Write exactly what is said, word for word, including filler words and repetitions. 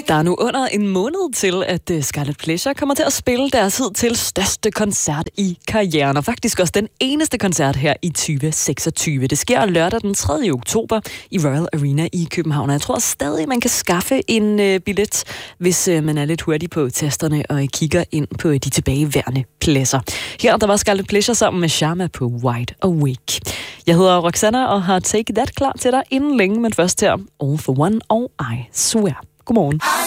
Der er nu under en måned til, at Scarlet Pleasure kommer til at spille deres hidtil største koncert i karrieren, og faktisk også den eneste koncert her i tyve seksogtyve. Det sker lørdag den tredje oktober i Royal Arena i København, og jeg tror stadig, man kan skaffe en øh, billet, hvis øh, man er lidt hurtig på tasterne og kigger ind på de tilbageværende pladser. Her der var Scarlet Pleasure sammen med Sharma på Wide Awake. Jeg hedder Roxanna og har Take That klar til dig inden længe, men først her All for One og I Swear. Godmorgen.